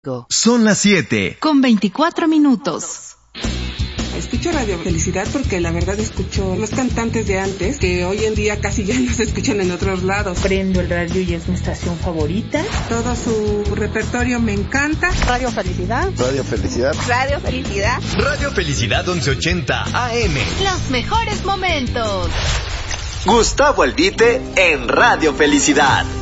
Son las 7:24. Escucho Radio Felicidad porque la verdad escucho los cantantes de antes que hoy en día casi ya no se escuchan en otros lados. Prendo el radio y es mi estación favorita. Todo su repertorio me encanta. Radio Felicidad. Radio Felicidad. Radio Felicidad. Radio Felicidad 1180 AM. Los mejores momentos. Gustavo Albite en Radio Felicidad.